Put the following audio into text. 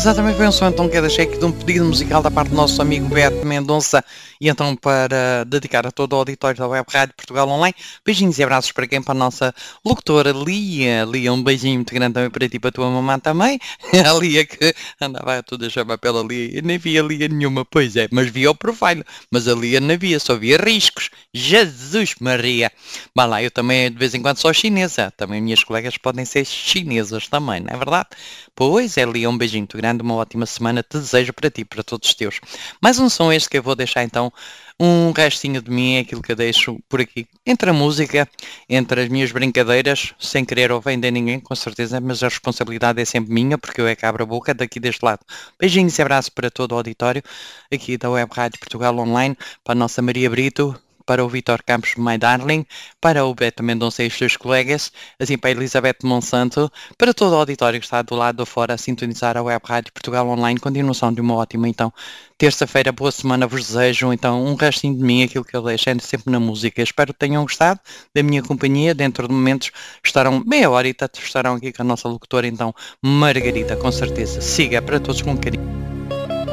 Exatamente, foi um som então que deixei aqui de um pedido musical da parte do nosso amigo Beto Mendonça e então para dedicar a todo o auditório da Web Rádio Portugal Online. Beijinhos e abraços para quem? Para a nossa locutora Lia. Lia, um beijinho muito grande também para ti e para a tua mamãe também. A Lia que andava tudo a chamar pela Lia. Eu nem via Lia nenhuma, pois é, mas via o profile. Mas a Lia não via, só via riscos. Jesus Maria! Vá lá, eu também de vez em quando sou chinesa. Também minhas colegas podem ser chinesas também, não é verdade? Pois é, Lia, um beijinho muito grande, uma ótima semana te desejo para ti, para todos os teus. Mais um som este que eu vou deixar então, um restinho de mim, é aquilo que eu deixo por aqui. Entre a música, entre as minhas brincadeiras, sem querer ofender ninguém, com certeza, mas a responsabilidade é sempre minha, porque eu é que abro a boca daqui deste lado. Beijinhos e abraço para todo o auditório, aqui da Web Rádio Portugal Online, para a nossa Maria Brito, para o Vítor Campos, My Darling, para o Beto Mendonça e os seus colegas, assim para a Elizabeth Monsanto, para todo o auditório que está do lado de fora a sintonizar a Web Rádio Portugal Online. Continuação de uma ótima, então, terça-feira, boa semana vos desejo. Então, um restinho de mim, aquilo que eu deixo é sempre na música. Espero que tenham gostado da minha companhia. Dentro de momentos estarão meia hora e estarão aqui com a nossa locutora, então, Margarida, com certeza. Siga para todos com carinho.